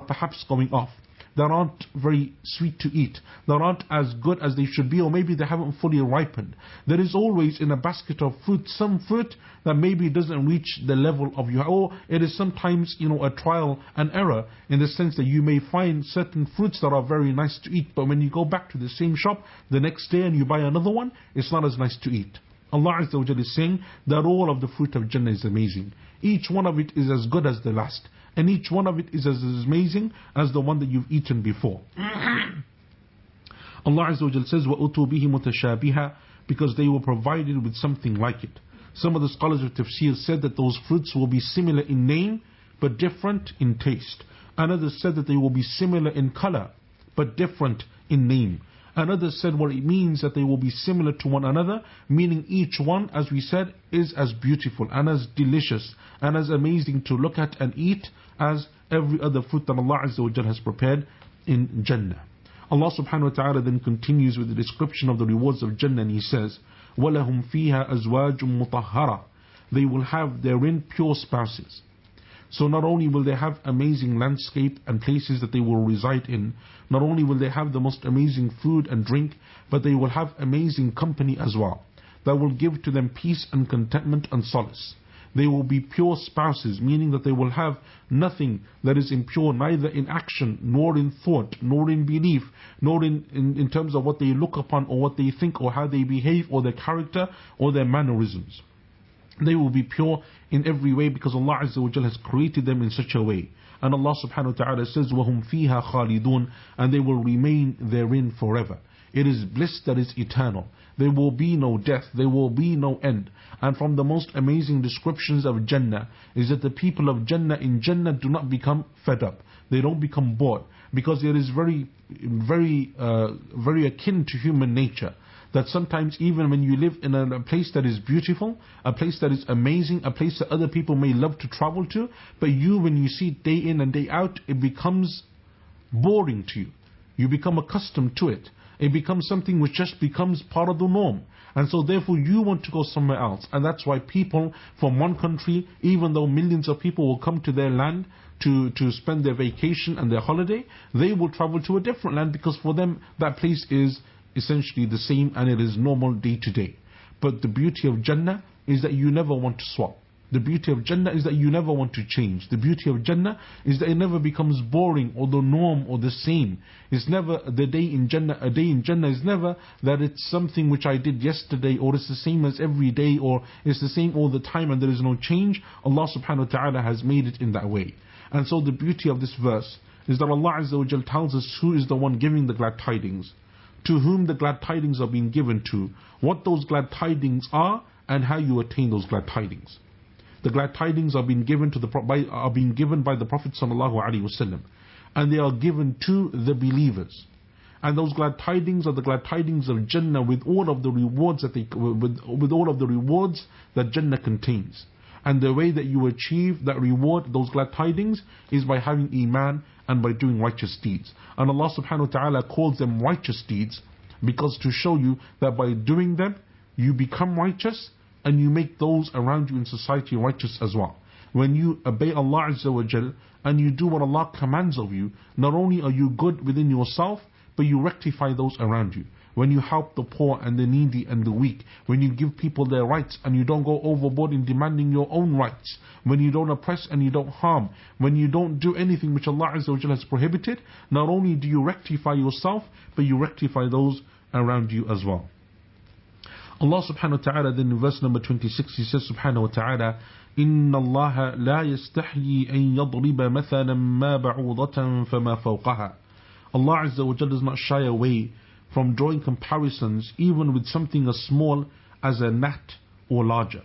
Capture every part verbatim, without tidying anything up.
perhaps going off, that aren't very sweet to eat, that aren't as good as they should be, or maybe they haven't fully ripened. There is always in a basket of fruit some fruit that maybe doesn't reach the level of your, or it is sometimes, you know, a trial and error, in the sense that you may find certain fruits that are very nice to eat, but when you go back to the same shop the next day and you buy another one, it's not as nice to eat. Allah Azza wa Jalla is saying that all of the fruit of Jannah is amazing. Each one of it is as good as the last, and each one of it is as amazing as the one that you've eaten before. Allah Azza wa Jalla says, وَأُتُوا بِهِ مُتَشَابِهًا, because they were provided with something like it. Some of the scholars of tafsir said that those fruits will be similar in name, but different in taste. And others said that they will be similar in color, but different in name. And others said what it means that they will be similar to one another, meaning each one, as we said, is as beautiful and as delicious and as amazing to look at and eat as every other fruit that Allah Azza wa Jalla has prepared in Jannah. Allah subhanahu wa ta'ala then continues with the description of the rewards of Jannah, and He says, وَلَهُمْ فِيهَا أَزْوَاجٌ مُطَهَّرَةٌ, they will have therein pure spouses. So not only will they have amazing landscape and places that they will reside in, not only will they have the most amazing food and drink, but they will have amazing company as well, that will give to them peace and contentment and solace. They will be pure spouses, meaning that they will have nothing that is impure, neither in action, nor in thought, nor in belief, nor in, in, in terms of what they look upon, or what they think, or how they behave, or their character, or their mannerisms. They will be pure in every way, because Allah Azza wa Jalla has created them in such a way. And Allah subhanahu wa ta'ala says, وَهُمْ فِيهَا خَالِدُونَ, and they will remain therein forever. It is bliss that is eternal. There will be no death, there will be no end. And from the most amazing descriptions of Jannah is that the people of Jannah in Jannah do not become fed up. They don't become bored, because it is very, very, uh, very akin to human nature, that sometimes even when you live in a, a place that is beautiful, a place that is amazing, a place that other people may love to travel to, but you, when you see it day in and day out, it becomes boring to you. You become accustomed to it. It becomes something which just becomes part of the norm. And so therefore you want to go somewhere else. And that's why people from one country, even though millions of people will come to their land to, to spend their vacation and their holiday, they will travel to a different land, because for them that place is essentially the same and it is normal day to day. But the beauty of Jannah is that you never want to swap. The beauty of Jannah is that you never want to change. The beauty of Jannah is that it never becomes boring or the norm or the same. It's never the day in Jannah. A day in Jannah is never that it's something which I did yesterday, or it's the same as every day, or it's the same all the time and there is no change. Allah subhanahu wa ta'ala has made it in that way. And so the beauty of this verse is that Allah Azza wa Jal tells us who is the one giving the glad tidings, to whom the glad tidings are being given to, what those glad tidings are, and how you attain those glad tidings. The glad tidings are being given to the by, are being given by the Prophet sallallahu alaihi wasallam, and they are given to the believers. And those glad tidings are the glad tidings of Jannah, with all of the rewards that they with, with all of the rewards that Jannah contains. And the way that you achieve that reward, those glad tidings, is by having iman and by doing righteous deeds. And Allah subhanahu wa ta'ala calls them righteous deeds, because to show you that by doing them you become righteous, and you make those around you in society righteous as well. When you obey Allah Azza wa Jal and you do what Allah commands of you, not only are you good within yourself, but you rectify those around you. When you help the poor and the needy and the weak, when you give people their rights and you don't go overboard in demanding your own rights, when you don't oppress and you don't harm, when you don't do anything which Allah Azza wa Jal has prohibited, not only do you rectify yourself, but you rectify those around you as well. Allah subhanahu wa ta'ala then in verse number twenty-six, He says subhanahu wa ta'ala, إِنَّ اللَّهَ لَا يَسْتَحْيِي أَن يَضْرِبَ مَثَلًا مَا بَعُوضَةً فَمَا فَوْقَهَا. Allah Azza wa Jalla does not shy away from drawing comparisons even with something as small as a gnat or larger.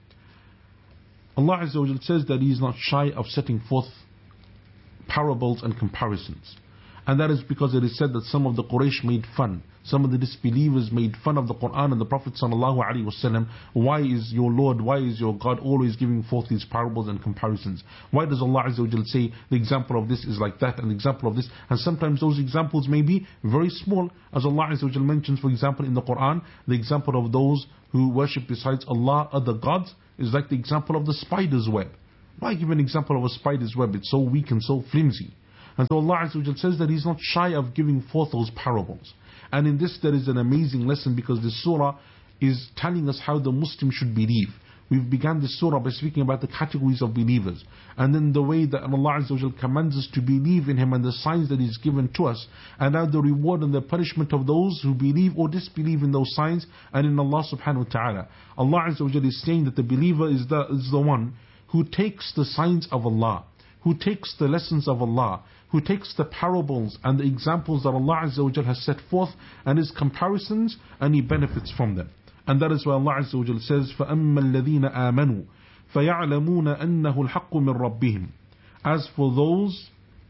Allah Azza wa Jalla says that He is not shy of setting forth parables and comparisons. And that is because it is said that some of the Quraysh made fun, some of the disbelievers made fun of the Quran and the Prophet sallallahu alaihi wasallam. Why is your Lord, why is your God always giving forth these parables and comparisons? Why does Allah Azza wa Jalla say the example of this is like that and the example of this? And sometimes those examples may be very small, as Allah Azza wa Jalla mentions, for example, in the Quran, the example of those who worship besides Allah other gods is like the example of the spider's web. Why give an example of a spider's web? It's so weak and so flimsy. And so Allah Azza wa Jal says that He's not shy of giving forth those parables. And in this there is an amazing lesson, because this surah is telling us how the Muslim should believe. We've begun this surah by speaking about the categories of believers, and then the way that Allah Azza wa Jal commands us to believe in Him and the signs that He's given to us, and now the reward and the punishment of those who believe or disbelieve in those signs and in Allah subhanahu wa ta'ala. Allah Azza wa Jal is saying that the believer is the, is the one who takes the signs of Allah, who takes the lessons of Allah, who takes the parables and the examples that Allah Azza wa Jal has set forth and His comparisons, and he benefits from them. And that is why Allah Azza wa Jal says, فَأَمَّا الَّذِينَ آمَنُوا فَيَعْلَمُونَ أَنَّهُ الْحَقُّ مِنْ رَبِّهِمْ. As for those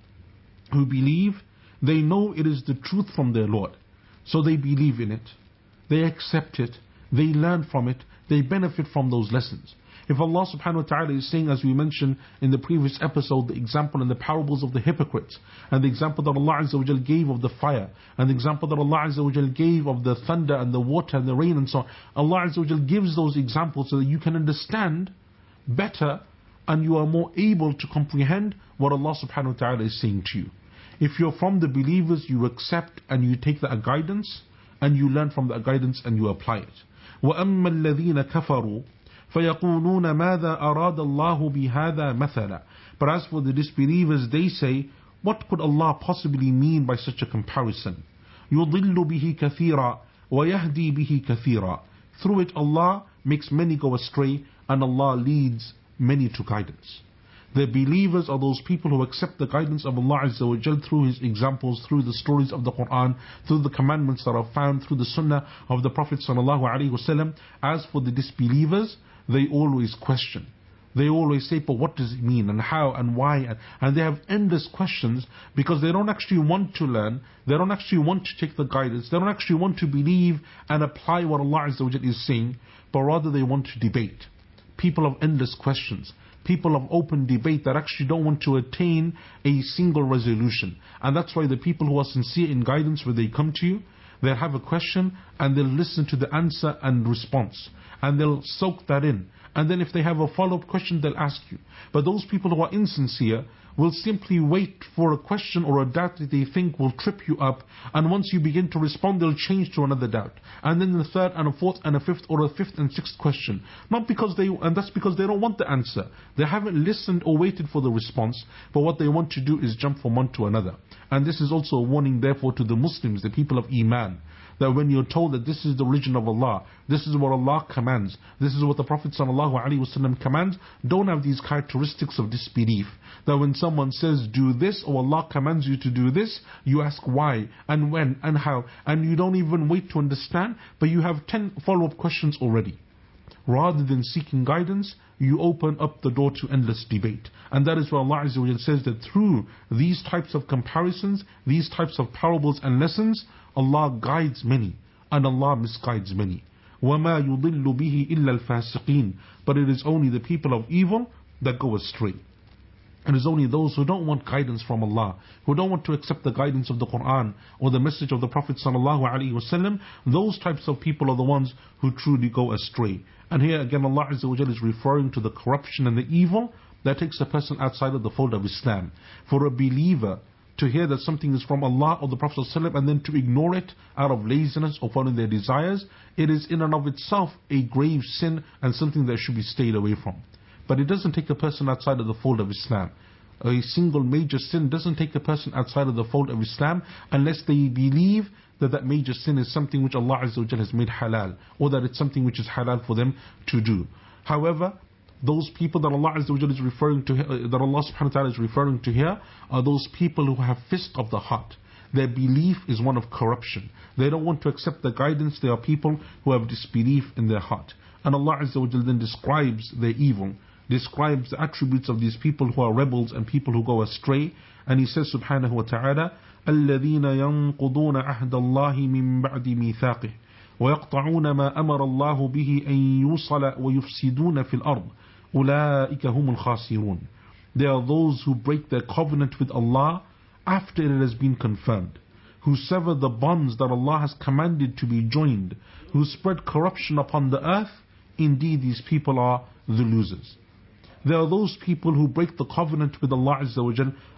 who believe, they know it is the truth from their Lord. So they believe in it, they accept it, they learn from it, they benefit from those lessons. If Allah subhanahu wa ta'ala is saying, as we mentioned in the previous episode, the example and the parables of the hypocrites, and the example that Allah Azza wa Jal gave of the fire, and the example that Allah Azza wa Jal gave of the thunder and the water and the rain and so on, Allah Azza wa Jal gives those examples so that you can understand better and you are more able to comprehend what Allah subhanahu wa ta'ala is saying to you. If you're from the believers, you accept and you take that guidance, and you learn from that guidance and you apply it. وَأَمَّا الَّذِينَ كَفَرُوا فَيَقُولُونَ مَاذَا أَرَادَ اللَّهُ بِهَذَا مَثَلًا. But as for the disbelievers, they say, what could Allah possibly mean by such a comparison? يُضِلُّ بِهِ كَثِيرًا وَيَهْدِي بِهِ كَثِيرًا. Through it Allah makes many go astray, and Allah leads many to guidance. The believers are those people who accept the guidance of Allah Azza wa Jal through His examples, through the stories of the Quran, through the commandments that are found, through the Sunnah of the Prophet Sallallahu Alaihi Wasallam. As for the disbelievers, they always question. They always say, but what does it mean, and how, and why, and, and they have endless questions, because they don't actually want to learn, they don't actually want to take the guidance, they don't actually want to believe and apply what Allah Azza wa Jal is saying, but rather they want to debate. People of endless questions, people of open debate that actually don't want to attain a single resolution. And that's why the people who are sincere in guidance, when they come to you, they'll have a question and they'll listen to the answer and response, and they'll soak that in. And then if they have a follow-up question, they'll ask you. But those people who are insincere will simply wait for a question or a doubt that they think will trip you up, and once you begin to respond, they'll change to another doubt, and then the third and a fourth and a fifth, or a fifth and sixth question. Not because they, and that's because they don't want the answer. They haven't listened or waited for the response, but what they want to do is jump from one to another. And this is also a warning therefore to the Muslims, the people of Iman, that when you're told that this is the religion of Allah, this is what Allah commands, this is what the Prophet ﷺ commands, don't have these characteristics of disbelief. That when someone says do this, or Allah commands you to do this, you ask why, and when, and how, and you don't even wait to understand, but you have ten follow-up questions already. Rather than seeking guidance, you open up the door to endless debate. And that is why Allah Azza wa Jalla says that through these types of comparisons, these types of parables and lessons, Allah guides many, and Allah misguides many. وَمَا يُضِلُّ بِهِ إِلَّا الْفَاسِقِينَ. But it is only the people of evil that go astray. It is only those who don't want guidance from Allah, who don't want to accept the guidance of the Quran or the message of the Prophet Sallallahu Alaihi Wasallam. Those types of people are the ones who truly go astray. And here again Allah Azza wa Jalla is referring to the corruption and the evil that takes a person outside of the fold of Islam. For a believer to hear that something is from Allah or the Prophet ﷺ and then to ignore it out of laziness or following their desires, it is in and of itself a grave sin and something that should be stayed away from. But it doesn't take a person outside of the fold of Islam. A single major sin doesn't take a person outside of the fold of Islam unless they believe that that major sin is something which Allah Azza wa Jalla has made halal, or that it's something which is halal for them to do. However, those people that Allah Azza wa Jalla is referring to, uh, that Allah subhanahu wa ta'ala is referring to here, are those people who have fist of the heart. Their belief is one of corruption. They don't want to accept the guidance. They are people who have disbelief in their heart. And Allah Azza wa Jalla then describes their evil, describes the attributes of these people who are rebels and people who go astray. And He says subhanahu wa ta'ala, الَّذِينَ يَنْقُضُونَ عَهْدَ اللَّهِ مِنْ بَعْدِ مِيثَاقِهِ وَيَقْطَعُونَ مَا أَمَرَ اللَّهُ بِهِ أَنْ يُوصَلَ وَيُفْسِدُونَ فِي الْأَرْضِ أُولَٰئِكَ هُمُ الْخَاسِرُونَ. They are those who break their covenant with Allah after it has been confirmed, who sever the bonds that Allah has commanded to be joined, who spread corruption upon the earth. Indeed, these people are the losers. There are those people who break the covenant with Allah Azza wa Jal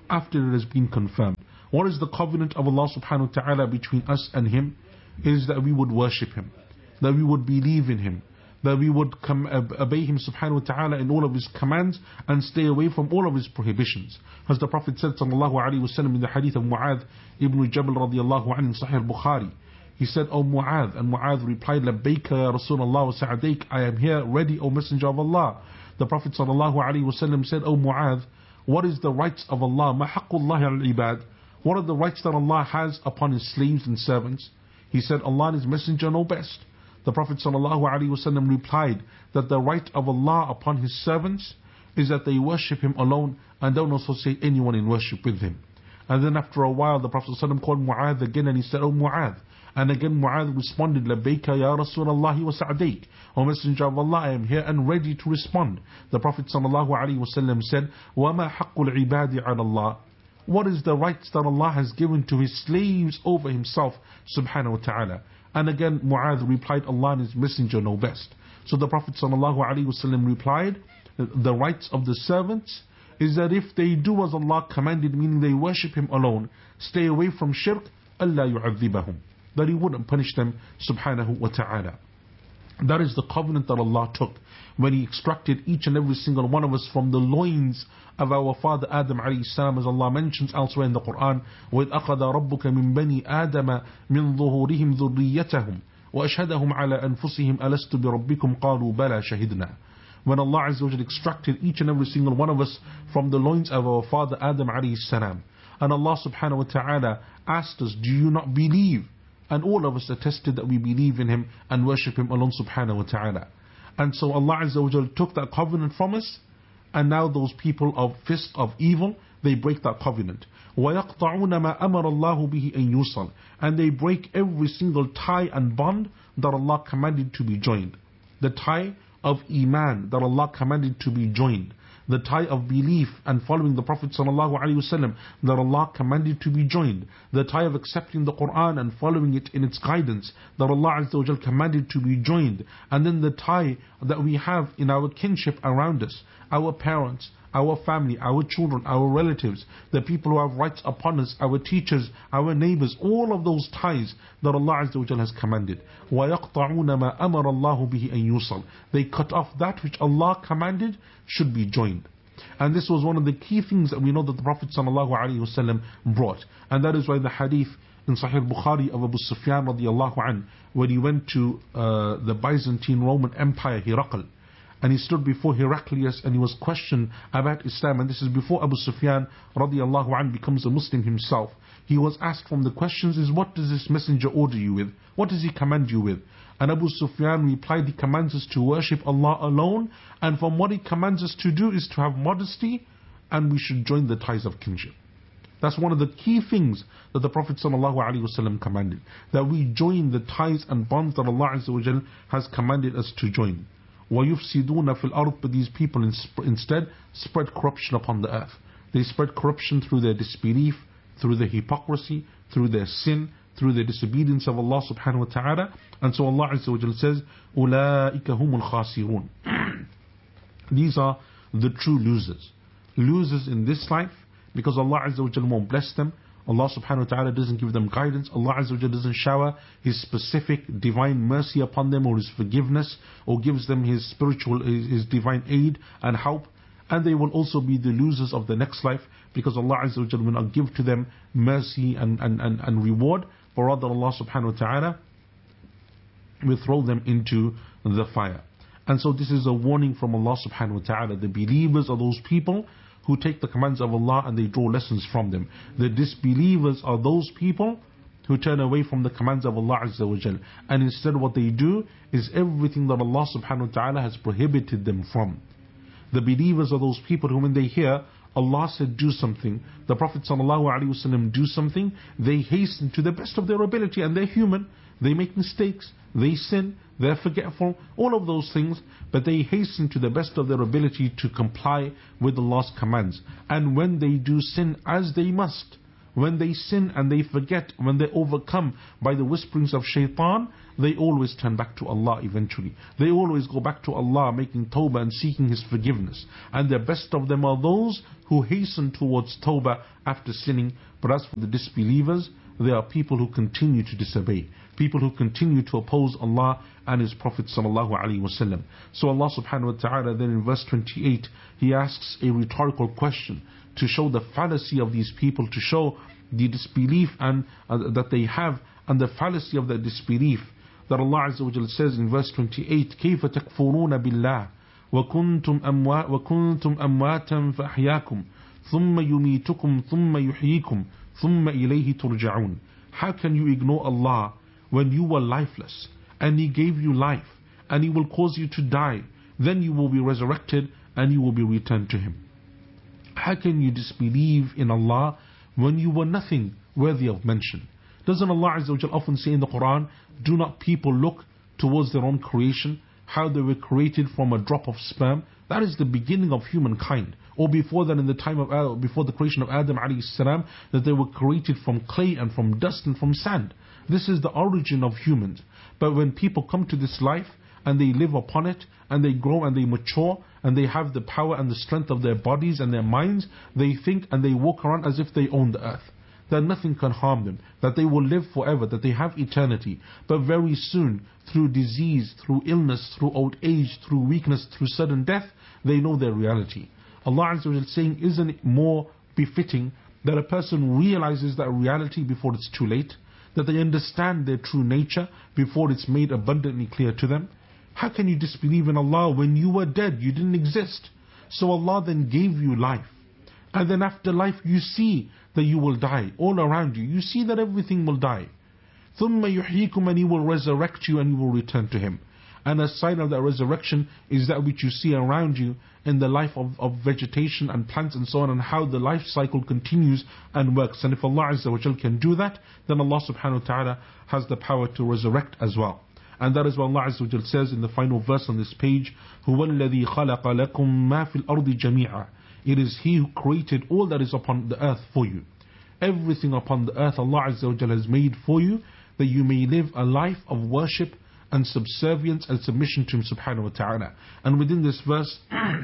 after it has been confirmed. What is the covenant of Allah subhanahu wa ta'ala between us and Him? Is that we would worship Him, that we would believe in Him, that we would come, obey Him subhanahu wa ta'ala in all of His commands and stay away from all of His prohibitions. As the Prophet said sallallahu alayhi wa sallam in the hadith of Mu'adh ibn Jabal radiallahu anhu in Sahih Bukhari, he said, O Mu'adh, and Mu'adh replied, Labbayka ya Rasulullah wa sa'adayk, I am here ready, O Messenger of Allah. The Prophet sallallahu alayhi wa sallam said, O Mu'adh, what is the rights of Allah? Ma haqqullahi al-ibad? What are the rights that Allah has upon His slaves and servants? He said, Allah and His Messenger know best. The Prophet ﷺ replied that the right of Allah upon His servants is that they worship Him alone and don't also say anyone in worship with Him. And then after a while the Prophet ﷺ called Mu'adh again and he said, O Mu'adh. And again Mu'adh responded, Labbayka ya Rasulullah wa sa'adayk. O Messenger of Allah, I am here and ready to respond. The Prophet ﷺ said, وَمَا حَقُّ الْعِبَادِ عَلَى اللَّهِ? What is the rights that Allah has given to His slaves over Himself subhanahu wa ta'ala? And again Mu'adh replied, Allah and His Messenger know best. So the Prophet ﷺ replied, the rights of the servants is that if they do as Allah commanded, meaning they worship Him alone, stay away from shirk, أَلَّا يُعَذِّبَهُمْ, that He wouldn't punish them subhanahu wa ta'ala. That is the covenant that Allah took when He extracted each and every single one of us from the loins of our father Adam alayhi salam, as Allah mentions elsewhere in the Quran, وَإِذْ أَخَذَ رَبُّكَ مِنْ بَنِي آدَمَ مِنْ ظُهُورِهِمْ ذُرِّيَّتَهُمْ وَأَشْهَدَهُمْ عَلَىٰ أَنفُسِهِمْ أَلَسْتُ بِرَبِّكُمْ قَالُوا بَلَى شَهِدْنَا. When Allah Azza wa Jalla extracted each and every single one of us from the loins of our father Adam alayhi salam, and Allah subhanahu wa ta'ala asked us, do you not believe? And all of us attested that we believe in Him and worship Him alone subhanahu wa ta'ala. And so Allah Azza wa Jalla took that covenant from us, and now those people of fist, of evil, they break that covenant. وَيَقْطَعُونَ مَا أَمَرَ اللَّهُ بِهِ أَن يُوصَلْ, and they break every single tie and bond that Allah commanded to be joined. The tie of Iman that Allah commanded to be joined. The tie of belief and following the Prophet ﷺ that Allah commanded to be joined. The tie of accepting the Quran and following it in its guidance that Allah Azza wa Jal commanded to be joined. And then the tie that we have in our kinship around us, our parents, our family, our children, our relatives, the people who have rights upon us, our teachers, our neighbors, all of those ties that Allah Azza wa Jal has commanded. وَيَقْطَعُونَ مَا أَمَرَ اللَّهُ بِهِ أَن يُوصَلْ, they cut off that which Allah commanded should be joined. And this was one of the key things that we know that the Prophet ﷺ brought. And that is why the hadith in Sahih Bukhari of Abu Sufyan radiallahu anhu, when he went to uh, the Byzantine Roman Empire, Herakl, and he stood before Heraclius and he was questioned about Islam, and this is before Abu Sufyan radiallahu anhu becomes a Muslim himself. He was asked from the questions is, what does this messenger order you with? What does he command you with? And Abu Sufyan replied, he commands us to worship Allah alone, and from what he commands us to do is to have modesty, and we should join the ties of kinship. That's one of the key things that the Prophet ﷺ commanded, that we join the ties and bonds that Allah Azza wa Jal has commanded us to join. وَيُفْسِدُونَ فِي الْأَرْضِ, but these people instead spread corruption upon the earth. They spread corruption through their disbelief, through their hypocrisy, through their sin, through the disobedience of Allah subhanahu wa ta'ala. And so Allah Azza wa Jal says, أُولَٰئِكَ هُمُ الْخَاسِرُونَ. These are the true losers. Losers in this life, because Allah Azza wa Jal won't bless them. Allah subhanahu wa ta'ala doesn't give them guidance. Allah Azza wa Jal doesn't shower His specific divine mercy upon them, or His forgiveness, or gives them His spiritual, His, His divine aid and help. And they will also be the losers of the next life, because Allah Azza wa Jal will not give to them mercy and, and, and, and reward, but rather Allah subhanahu wa ta'ala will throw them into the fire. And so this is a warning from Allah subhanahu wa ta'ala. The believers are those people who take the commands of Allah and they draw lessons from them. The disbelievers are those people who turn away from the commands of Allah Azza wa Jal, and instead what they do is everything that Allah subhanahu wa ta'ala has prohibited them from. The believers are those people who, when they hear Allah said do something, the Prophet sallallahu alaihi wasallam do something, they hasten to the best of their ability, and they're human, they make mistakes, they sin, they're forgetful, all of those things, but they hasten to the best of their ability to comply with Allah's commands. And when they do sin, as they must, when they sin and they forget, when they're overcome by the whisperings of shaitan, they always turn back to Allah eventually. They always go back to Allah, making tawbah and seeking His forgiveness. And the best of them are those who hasten towards tawbah after sinning. But as for the disbelievers, they are people who continue to disobey, people who continue to oppose Allah and His Prophet sallallahu alaihi wasallam. So Allah subhanahu wa ta'ala then in verse twenty-eight, He asks a rhetorical question to show the fallacy of these people, to show the disbelief and uh, that they have, and the fallacy of their disbelief. That Allah Azza wa Jalla says in verse twenty-eight, كيف تكفرون بالله وكنتم أموات وكنتم أمواتا فأحياكم ثم يميتكم ثم يحييكم ثم إليه ترجعون. How can you ignore Allah when you were lifeless and He gave you life and He will cause you to die, then you will be resurrected and you will be returned to Him? How can you disbelieve in Allah when you were nothing worthy of mention? Doesn't Allah Azza wa Jalla often say in the Quran, do not people look towards their own creation, how they were created from a drop of sperm? That is the beginning of humankind. Or before that, in the time of Adam, before the creation of Adam alayhi salam, that they were created from clay and from dust and from sand. This is the origin of humans. But when people come to this life and they live upon it and they grow and they mature and they have the power and the strength of their bodies and their minds, they think and they walk around as if they own the earth, that nothing can harm them, that they will live forever, that they have eternity. But very soon, through disease, through illness, through old age, through weakness, through sudden death, they know their reality. Allah Azza wa Jalla is saying, isn't it more befitting that a person realizes that reality before it's too late? That they understand their true nature before it's made abundantly clear to them? How can you disbelieve in Allah when you were dead, you didn't exist? So Allah then gave you life. And then after life you see that you will die all around you. You see that everything will die. ثُمَّ يُحْيِيكُمْ, and He will resurrect you and you will return to Him. And a sign of that resurrection is that which you see around you in the life of, of vegetation and plants and so on, and how the life cycle continues and works. And if Allah Azza wa Jal can do that, then Allah subhanahu wa ta'ala has the power to resurrect as well. And that is what Allah Azza wa Jal says in the final verse on this page, هُوَ الَّذِي خَلَقَ لَكُم مَا فِي الْأَرْضِ جَمِيعًا. It is He who created all that is upon the earth for you. Everything upon the earth Allah Azza wa Jal has made for you, that you may live a life of worship and subservience and submission to Him subhanahu wa ta'ala. And within this verse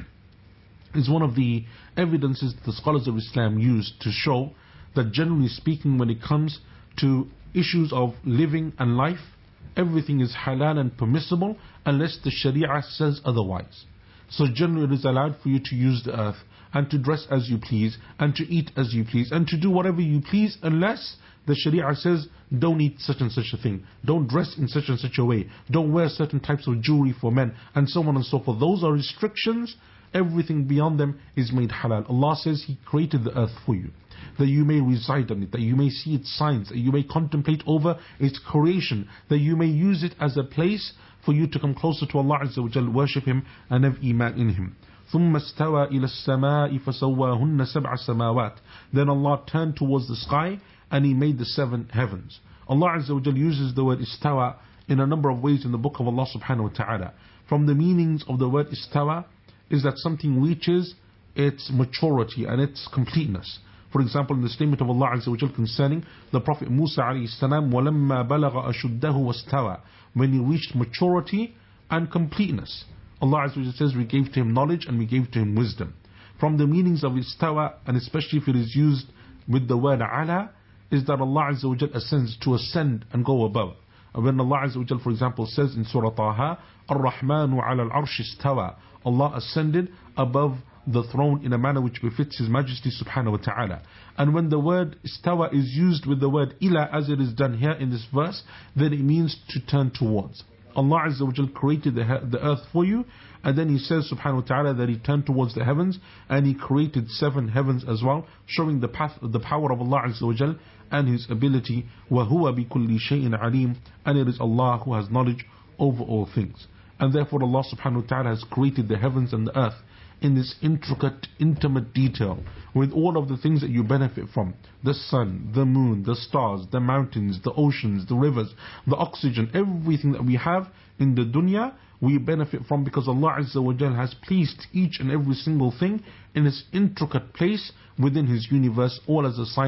is one of the evidences that the scholars of Islam use to show that generally speaking, when it comes to issues of living and life, everything is halal and permissible unless the Sharia says otherwise. So generally it is allowed for you to use the earth and to dress as you please and to eat as you please and to do whatever you please, unless the Sharia says don't eat such and such a thing, don't dress in such and such a way, don't wear certain types of jewelry for men, and so on and so forth. Those are restrictions. Everything beyond them is made halal. Allah says He created the earth for you, that you may reside on it, that you may see its signs, that you may contemplate over its creation, that you may use it as a place for you to come closer to Allah Azza wa Jal, worship Him and have iman in Him. ثُمَّ اسْتَوَى إِلَى السَّمَاءِ فَسَوَّاهُنَّ سَبْعَ سَمَاوَاتٍ. Then Allah turned towards the sky and He made the seven heavens. Allah Azza wa Jal uses the word istawa in a number of ways in the book of Allah subhanahu wa ta'ala. From the meanings of the word istawa is that something reaches its maturity and its completeness. For example, in the statement of Allah Azza wa Jal concerning the Prophet Musa alayhi salam, وَلَمَّا بَلَغَ أَشُدَّهُ وَاسْتَوَى, when he reached maturity and completeness. Allah Azza wa Jal says we gave to him knowledge and we gave to him wisdom. From the meanings of istawa, and especially if it is used with the word ala, is that Allah Azza wa Jal ascends, to ascend and go above. When Allah Azza wa Jal, for example, says in Surah Taha, Ar-Rahmanu ala al-arsh istawa, Allah ascended above the throne in a manner which befits His Majesty subhanahu wa ta'ala. And when the word istawa is used with the word ila, as it is done here in this verse, then it means to turn towards. Allah Azza wa Jal created the, the earth for you, and then He says subhanahu wa ta'ala that He turned towards the heavens, and He created seven heavens as well, showing the path, the power of Allah Azza wa Jal and His ability. وَهُوَ بِكُلِّ شَيْءٍ عَلِيمٍ. And it is Allah who has knowledge over all things. And therefore Allah subhanahu wa ta'ala has created the heavens and the earth in this intricate, intimate detail, with all of the things that you benefit from. The sun, the moon, the stars, the mountains, the oceans, the rivers, the oxygen, everything that we have in the dunya, we benefit from, because Allah Azza wa Jal has placed each and every single thing in its intricate place within His universe, all as a sign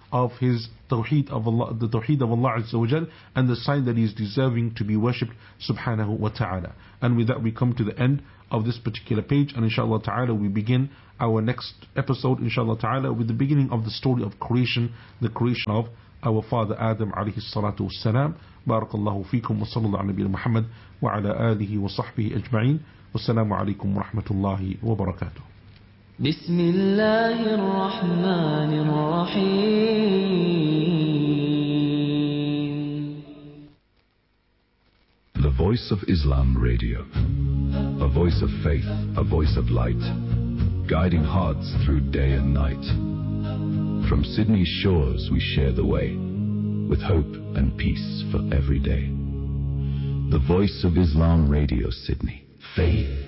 of his Tawheed of Allah, the Tawheed of Allah Azza wa Jal, and the sign that he is deserving to be worshipped subhanahu wa ta'ala. And with that we come to the end of this particular page, and inshallah ta'ala we begin our next episode inshallah ta'ala with the beginning of the story of creation, the creation of our father Adam alayhi salatu wassalam. Barakallahu feekum wa sallallahu ala nabiyyina Muhammad wa ala alihi wa sahbihi ajma'in. Wassalamu alaikum wa rahmatullahi wa barakatuh. بسم الله الرحمن الرحيم. The Voice of Islam Radio. A voice of faith, a voice of light, guiding hearts through day and night. From Sydney's shores we share the way, with hope and peace for every day. The Voice of Islam Radio, Sydney. Faith